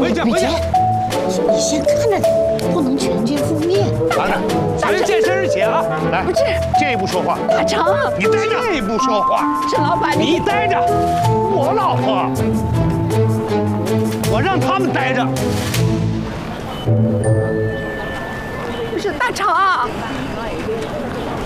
回去。 你先看着点，不能全军覆灭。 等着，咱们见身而起啊！来， 不是这一步说话。 大成， 你待着。这一步说话。 沈老板， 你待着。我老婆，我让他们待着。 不是大成。